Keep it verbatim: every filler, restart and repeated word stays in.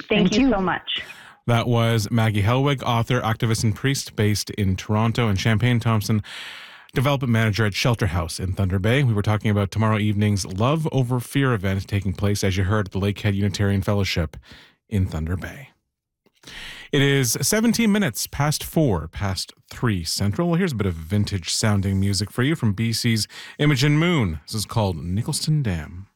Thank, Thank you. you so much. That was Maggie Helwig, author, activist, and priest based in Toronto, and Champagne Thompson, development manager at Shelter House in Thunder Bay. We were talking about tomorrow evening's Love Over Fear event taking place, as you heard, at the Lakehead Unitarian Fellowship in Thunder Bay. It is seventeen minutes past four, past three Central. Well, here's a bit of vintage sounding music for you from B C's Imogen Moon. This is called Nicholson Dam.